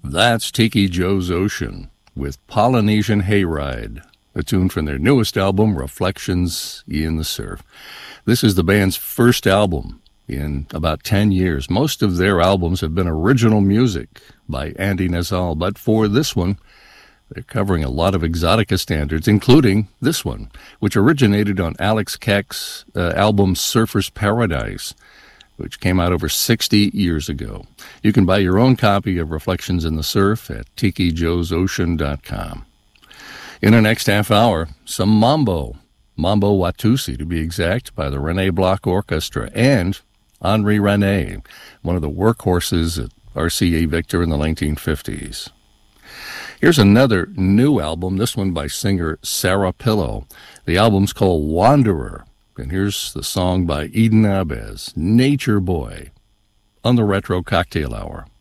That's Tiki Joe's Ocean with Polynesian Hayride, a tune from their newest album, Reflections in the Surf. This is the band's first album in about 10 years. Most of their albums have been original music by Andy Nazal, but for this one, they're covering a lot of Exotica standards, including this one, which originated on Alex Keck's album Surfer's Paradise, which came out over 60 years ago. You can buy your own copy of Reflections in the Surf at tikijoesocean.com. In our next half hour, some mambo Watusi to be exact, by the René Bloch Orchestra, and Henri René, one of the workhorses at RCA Victor in the 1950s. Here's another new album, this one by singer Sarah Pillow. The album's called Wanderer, and here's the song by Eden Abez, Nature Boy, on the Retro Cocktail Hour.